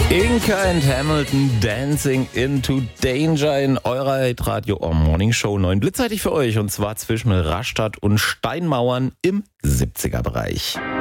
Inca and Hamilton, Dancing into Danger in eurer Hitradio Morning Show. 9 blitzeitig für euch, und zwar zwischen Rastatt und Steinmauern im 70er-Bereich.